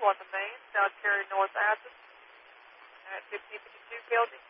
on the main, South Cherry North Athens, at 1552 Keldon.